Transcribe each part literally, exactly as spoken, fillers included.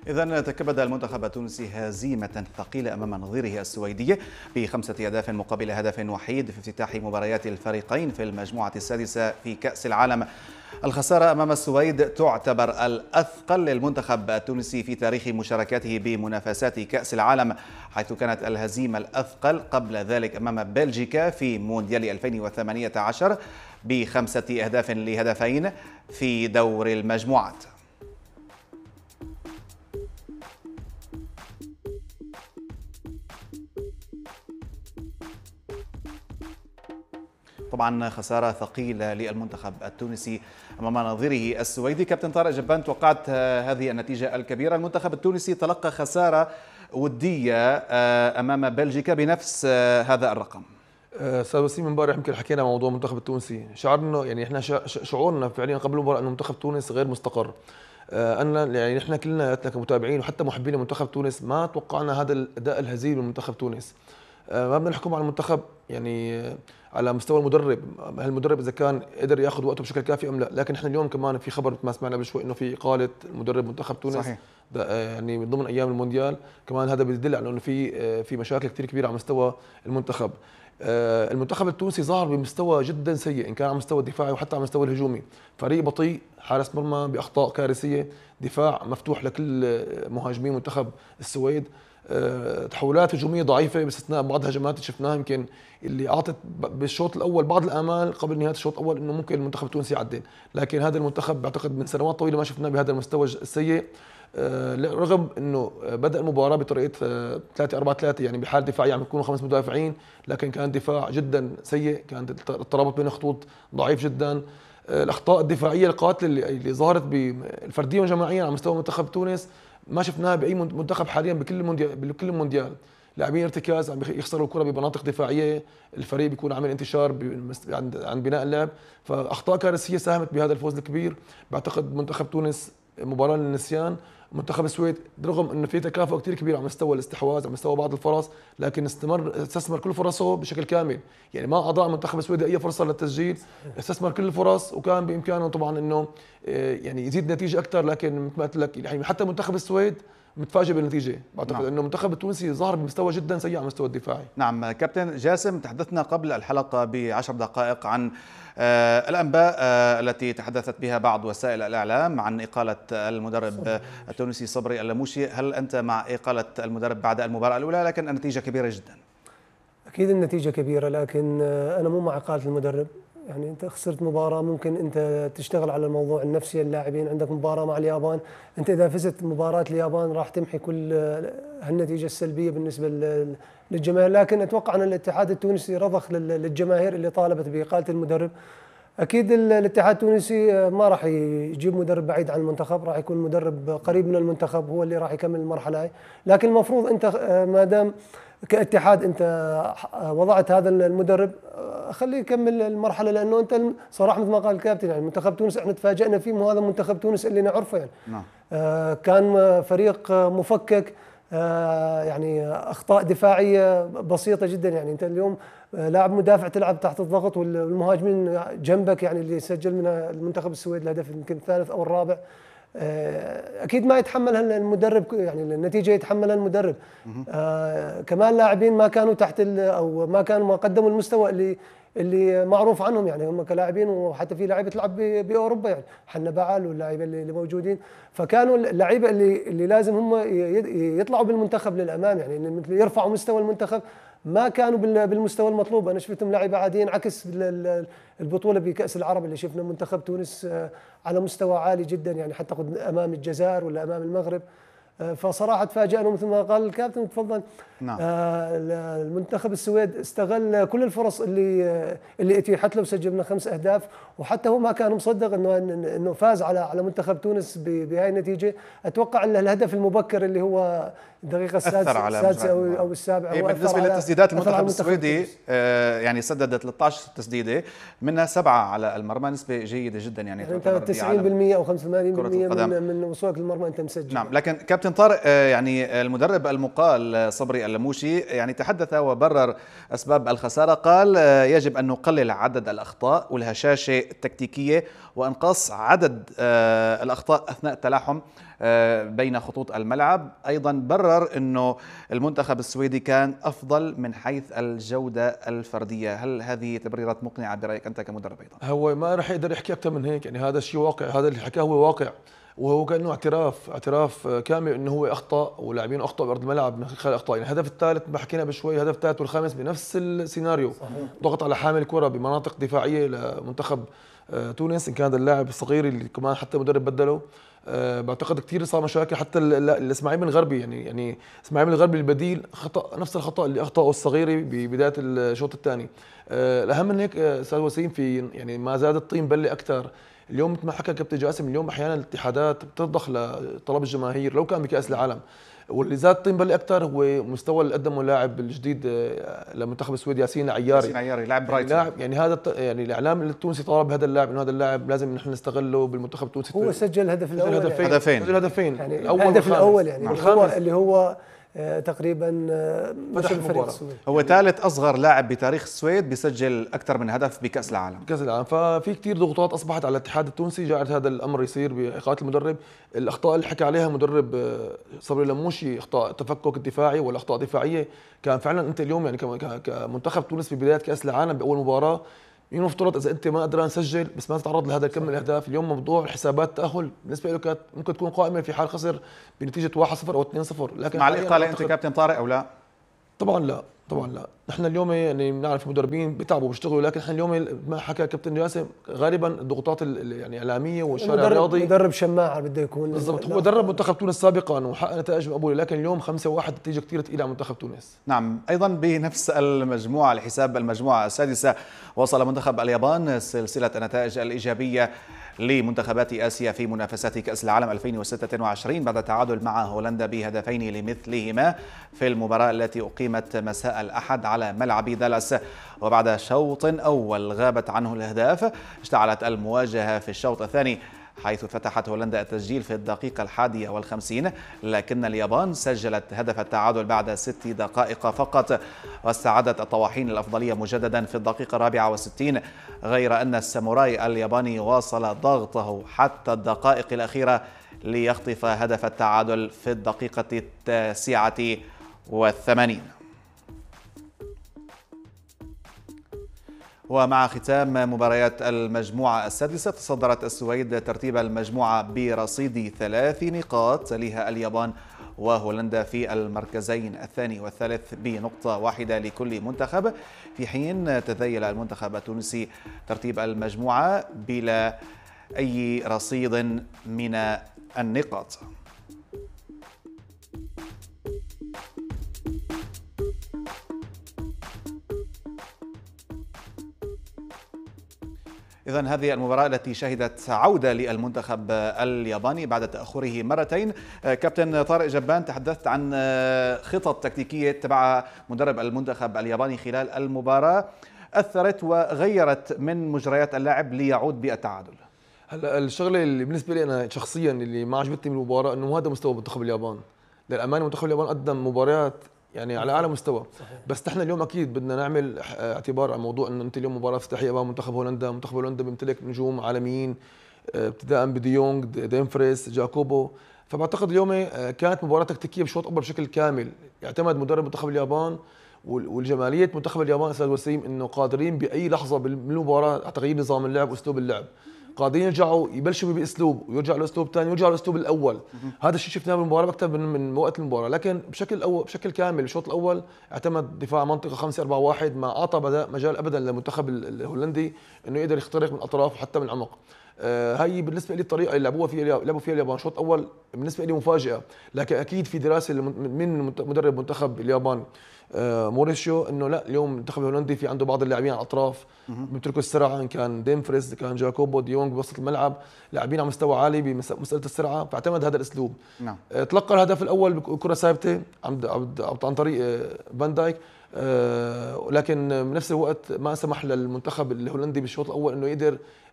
إذن تكبد المنتخب التونسي هزيمة ثقيلة أمام نظيره السويدي بخمسة أهداف مقابل هدف وحيد في افتتاح مباريات الفريقين في المجموعة السادسة في كأس العالم. الخسارة أمام السويد تعتبر الأثقل للمنتخب التونسي في تاريخ مشاركاته بمنافسات كأس العالم، حيث كانت الهزيمة الأثقل قبل ذلك أمام بلجيكا في مونديال ألفين وثمانية عشر بخمسة أهداف لهدفين في دور المجموعات. طبعا خسارة ثقيلة للمنتخب التونسي أمام نظيره السويدي. كابتن طارق جبان، توقعت هذه النتيجة الكبيرة؟ المنتخب التونسي تلقى خسارة ودية أمام بلجيكا بنفس هذا الرقم. استاذ وسيم، امبارح يمكن حكينا عن موضوع المنتخب التونسي، شعرنا يعني احنا شعورنا فعليا قبل المباراه انه منتخب تونس غير مستقر. أنا يعني نحن كلنا كمتابعين وحتى محبين لمنتخب تونس ما توقعنا هذا الاداء الهزيل من منتخب تونس. ما بدنا نحكم على المنتخب يعني على مستوى المدرب، هل المدرب اذا كان قدر ياخذ وقته بشكل كافي ام لا، لكن احنا اليوم كمان في خبر ما سمعنا قبل شوي انه في اقاله مدرب منتخب تونس. صحيح. يعني من ضمن ايام المونديال، كمان هذا بيدل على انه في في مشاكل كثير كبيره على مستوى المنتخب. المنتخب التونسي ظهر بمستوى جدا سيء، ان كان على المستوى الدفاعي وحتى على المستوى الهجومي، فريق بطيء، حارس مرمى باخطاء كارثيه، دفاع مفتوح لكل مهاجمين منتخب السويد، تحولات هجوميه ضعيفه باستثناء بعض هجمات شفناها يمكن اللي اعطت بالشوط الاول بعض الامال قبل نهايه الشوط الاول انه ممكن المنتخب التونسي يعدل، لكن هذا المنتخب بعتقد من سنوات طويله ما شفناه بهذا المستوى السيء. رغم انه بدا المباراه بطريقه ثلاثة أربعة ثلاثة، يعني بحال دفاعي عم يكونوا خمس مدافعين، لكن كان دفاع جدا سيء، كان الترابط بين الخطوط ضعيف جدا. الاخطاء الدفاعيه القاتله اللي, اللي ظهرت بالفرديه والجماعيا على مستوى منتخب تونس ما شفناها باي منتخب حاليا بكل المونديال بكل المونديال. لاعبين ارتكاز عم يخسروا الكره بمناطق دفاعيه، الفريق بيكون عامل انتشار عند عند بناء اللعب، فاخطاء كارثيه ساهمت بهذا الفوز الكبير. بعتقد منتخب تونس مباراه للنسيان. منتخب السويد رغم انه في تكافؤ كثير كبير على مستوى الاستحواذ على مستوى بعض الفرص، لكن استمر استثمر كل فرصه بشكل كامل، يعني ما اضاع منتخب السويد اي فرصه للتسجيل، استثمر كل الفرص وكان بامكانه طبعا انه يعني يزيد نتيجه اكثر، لكن مثل ما قلت لك يعني حتى منتخب السويد متفاجئ بالنتيجه. بعتقد نعم. انه المنتخب التونسي ظهر بمستوى جدا سيء على المستوى الدفاعي. نعم كابتن جاسم، تحدثنا قبل الحلقه بعشر دقائق عن آه الانباء آه التي تحدثت بها بعض وسائل الاعلام عن اقاله المدرب صبري. التونسي صبري اللموشي. هل انت مع اقاله المدرب بعد المباراه الاولى؟ لكن النتيجه كبيره جدا. اكيد النتيجه كبيره، لكن انا مو مع اقاله المدرب. يعني انت خسرت مباراه، ممكن انت تشتغل على الموضوع النفسي. اللاعبين عندك مباراه مع اليابان، انت اذا فزت مباراه اليابان راح تمحي كل هالنتيجه السلبيه بالنسبه للجماهير، لكن اتوقع ان الاتحاد التونسي رضخ للجماهير اللي طالبت باقاله المدرب. اكيد الاتحاد التونسي ما راح يجيب مدرب بعيد عن المنتخب، راح يكون مدرب قريب من المنتخب هو اللي راح يكمل المرحله هاي، لكن المفروض انت ما دام كاتحاد انت وضعت هذا المدرب خليه يكمل المرحله، لانه انت صراحه مثل ما قال الكابتن يعني منتخب تونس احنا تفاجئنا فيه، مو هذا منتخب تونس اللي نعرفه يعني. نعم. آه كان فريق مفكك، آه يعني اخطاء دفاعيه بسيطه جدا، يعني انت اليوم لاعب مدافع تلعب تحت الضغط والمهاجمين جنبك، يعني اللي سجل من المنتخب السويد الهدف يمكن الثالث او الرابع، اكيد ما يتحملها المدرب، يعني النتيجه يتحملها المدرب. آه كمان لاعبين ما كانوا تحت او ما كانوا ما قدموا المستوى اللي اللي معروف عنهم، يعني هم كلاعبين، وحتى في لاعيبه تلعب باوروبا يعني حنا بعل واللاعيبه اللي موجودين، فكانوا اللعيبه اللي اللي لازم هم يطلعوا بالمنتخب للامام، يعني يرفعوا مستوى المنتخب، ما كانوا بالمستوى المطلوب. انا شفتهم لاعيبه عاديين، عكس البطوله بكاس العرب اللي شفنا منتخب تونس على مستوى عالي جدا، يعني حتى امام الجزائر ولا امام المغرب. فصراحه تفاجئنا مثل ما قال الكابتن تفضل. نعم. آه المنتخب السويد استغل كل الفرص اللي اللي اتيحت له وسجلنا خمس اهداف، وحتى هو ما كان مصدق انه انه فاز على على منتخب تونس بهاي النتيجه. اتوقع ان الهدف المبكر اللي هو الدقيقه السادسه السادسه او او السابعه إيه بالنسبه للتسديدات المنتخب السويدي آه يعني سدد ثلاثة عشر تسديده، منها سبعه على المرمى، نسبه جيده جدا يعني, يعني انت تسعين بالمئة او خمسة وثمانين بالمئة من, من وصولك للمرمى انت مسجل. نعم. لكن كابتن كابتن طارق، يعني المدرب المقال صبري اللموشي يعني تحدث وبرر أسباب الخسارة، قال يجب أن نقلل عدد الأخطاء والهشاشة التكتيكية وإنقاص عدد الأخطاء أثناء التلاحم بين خطوط الملعب. أيضا برر أنه المنتخب السويدي كان أفضل من حيث الجودة الفردية. هل هذه تبريرات مقنعة برأيك أنت كمدرب؟ أيضا هو ما راح يقدر يحكي أكثر من هيك، يعني هذا الشيء واقع، هذا اللي حكاه هو واقع، وهو كانه اعتراف اعتراف كامل انه هو اخطا ولاعبين اخطاوا بارض الملعب من خلال اخطاء. يعني الهدف الثالث ما حكينا بشوي، الهدف الثالث والخامس بنفس السيناريو، صحيح. ضغط على حامل الكره بمناطق دفاعيه لمنتخب تونس، ان كان هذا اللاعب الصغير اللي كمان حتى المدرب بدله. أه بعتقد كثير صار مشاكل، حتى الاسماعيلي من الغربي، يعني يعني الاسماعيلي من الغربي البديل خطا نفس الخطا اللي اخطاه الصغيري ببدايه الشوط الثاني. أه الاهم من هيك استاذ وسيم، في يعني ما زاد الطين بله اكثر. اليوم مثل ما حكى كابتن جاسم، اليوم احيانا الاتحادات بتضخ لطلب الجماهير لو كان بكاس العالم، واللي زاد طين بله اكثر هو مستوى اللي قدمه اللاعب الجديد لمنتخب السويد ياسين العياري. ياسين العياري لاعب برايتون. لاعب يعني هذا يعني الاعلام التونسي طالب هذا اللاعب، انه هذا اللاعب لازم نحن نستغله بالمنتخب التونسي. هو سجل الهدف الاول، هدفين هدفين سجل هدفين يعني الهدف الاول يعني اللي هو اللي هو آه تقريبا فتح الفريق السويد. هو ثالث اصغر لاعب بتاريخ السويد بيسجل اكثر من هدف بكاس العالم. كاس العالم، ففي كثير ضغوطات اصبحت على الاتحاد التونسي جعلت هذا الامر يصير باقاله المدرب. الاخطاء اللي حكى عليها مدرب صبري اللموشي، اخطاء التفكك الدفاعي والاخطاء الدفاعيه، كان فعلا انت اليوم يعني كمنتخب تونس في بدايه كاس العالم باول مباراه يفترض اذا انت ما قدران تسجل بس ما تتعرض لهذا الكم من الاهداف. اليوم موضوع حسابات التاهل بالنسبه له كانت ممكن تكون قائمه في حال خسر بنتيجه واحد صفر او اثنين صفر، لكن مع الاقاله انت كابتن طارق او لا؟ طبعا لا، طبعا لا. نحن اليوم يعني بنعرف المدربين بيتعبوا بيشتغلوا، لكن نحن اليوم ما حكى كابتن جاسم غالبا الضغوطات يعني الاعلاميه والشارع الرياضي. مدرب شماعه بده يكون بالضبط. هو درب منتخب تونس سابقا وحقق نتائج مقبوله، لكن اليوم خمسة واحد نتيجه كثير ثقيله على منتخب تونس. نعم. ايضا بنفس المجموعه لحساب المجموعه السادسه، وصل منتخب اليابان سلسله النتائج الايجابيه لمنتخبات آسيا في منافسات كأس العالم ألفين وستة وعشرين بعد تعادل مع هولندا بهدفين لمثلهما في المباراة التي أقيمت مساء الأحد على ملعب دالاس. وبعد شوط أول غابت عنه الأهداف، اشتعلت المواجهة في الشوط الثاني حيث فتحت هولندا التسجيل في الدقيقة الحادية والخمسين، لكن اليابان سجلت هدف التعادل بعد ست دقائق فقط، واستعادت الطواحين الأفضلية مجددا في الدقيقة الرابعة والستين، غير أن الساموراي الياباني واصل ضغطه حتى الدقائق الأخيرة ليخطف هدف التعادل في الدقيقة التاسعة والثمانين. ومع ختام مباريات المجموعة السادسة، تصدرت السويد ترتيب المجموعة برصيد ثلاث نقاط، تليها اليابان وهولندا في المركزين الثاني والثالث بنقطة واحدة لكل منتخب، في حين تذيل المنتخب التونسي ترتيب المجموعة بلا أي رصيد من النقاط. إذن هذه المباراة التي شهدت عودة للمنتخب الياباني بعد تأخره مرتين. كابتن طارق جبان، تحدثت عن خطط تكتيكية تبع مدرب المنتخب الياباني خلال المباراة أثرت وغيرت من مجريات اللاعب ليعود بالتعادل. هلا الشغله اللي بالنسبه لي انا شخصيا اللي ما عجبتني من المباراه انه هذا مستوى منتخب اليابان. للامانه منتخب اليابان قدم مباريات يعني على اعلى مستوى. صحيح. بس نحن اليوم اكيد بدنا نعمل اعتبار على موضوع انه انت اليوم مباراه افتتاحيه امام منتخب هولندا، منتخب هولندا بيمتلك نجوم عالميين ابتداء بديونغ، ديمفريس، جاكوبو. فبعتقد اليوم كانت مباراه تكتيكيه بشوط اول بشكل كامل، يعتمد مدرب منتخب اليابان والجماليه منتخب اليابان استاذ وسيم انه قادرين باي لحظه بالمباراه على تغيير نظام اللعب واسلوب اللعب. قادرين يرجعوا يبلشوا باسلوب ويرجعوا لاسلوب ثاني ويرجعوا للاسلوب الاول. هذا الشيء شفناه بالمباراه اكثر من, من وقت المباراه، لكن بشكل أول بشكل كامل الشوط الاول اعتمد دفاع منطقه خمسة أربعة واحد، ما اعطى مجال ابدا للمنتخب الهولندي انه يقدر يخترق من الاطراف وحتى من العمق. آه هي بالنسبه لي الطريقه اللي لعبوها فيها لعبوا فيها اليابان الشوط الاول بالنسبه لي مفاجئه، لكن اكيد في دراسه من مدرب منتخب اليابان آه موريشيو انه لا، اليوم المنتخب الهولندي في عنده بعض اللاعبين على الاطراف بيمتلكوا السرعه، ان كان ديمفريس، كان جاكوبو، ديونغ بوسط الملعب، لاعبين على مستوى عالي بمساله السرعه، فاعتمد هذا الاسلوب. نعم. آه تلقى الهدف الاول بكره ثابته عن طريق آه فان دايك، آه لكن بنفس الوقت ما سمح للمنتخب الهولندي بالشوط الاول انه يقدر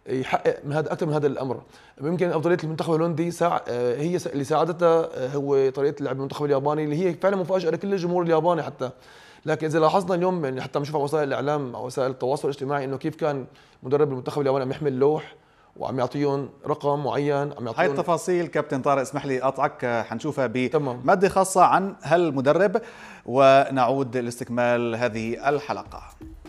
يحقق من هذا اكثر من هذا الامر. يمكن افضليه المنتخب الهولندي ساع هي اللي ساعدتها هو طريقه اللعب المنتخب الياباني اللي هي فعلا مفاجاه لكل الجمهور الياباني حتى. لكن اذا لاحظنا اليوم يعني حتى بنشوف على وسائل الاعلام او وسائل التواصل الاجتماعي انه كيف كان مدرب المنتخب الياباني عم يحمل لوح وعم يعطيهم رقم معين، عم يعطيهم هاي التفاصيل كابتن طارق اسمح لي اقطعك حنشوفها تمام. بماده خاصه عن هالمدرب ونعود لاستكمال هذه الحلقه.